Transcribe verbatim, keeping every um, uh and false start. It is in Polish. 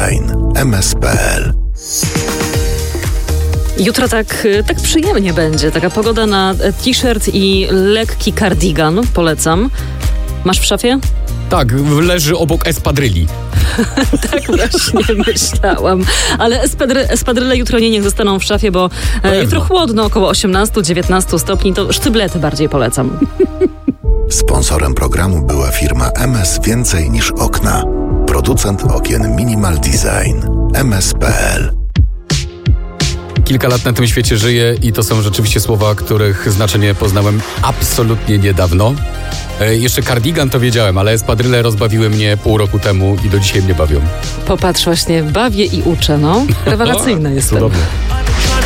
Design. M S kropka p l. Jutro tak, tak przyjemnie będzie. Taka pogoda na t-shirt i lekki kardigan. Polecam. Masz w szafie? Tak, leży obok espadryli. Tak właśnie myślałam. Ale espadry, espadryle jutro nie niech zostaną w szafie, bo e, jutro chłodno, około osiemnaście do dziewiętnastu stopni. To sztyblety bardziej polecam. Sponsorem programu była firma M S Więcej niż okna. Producent okien Minimal Design. M S kropka p l. Kilka lat na tym świecie żyję i to są rzeczywiście słowa, których znaczenie poznałem absolutnie niedawno. E, jeszcze kardigan to wiedziałem, ale espadryle rozbawiły mnie pół roku temu i do dzisiaj mnie bawią. Popatrz, właśnie bawię i uczę, no. Rewelacyjne jestem. Cudownie.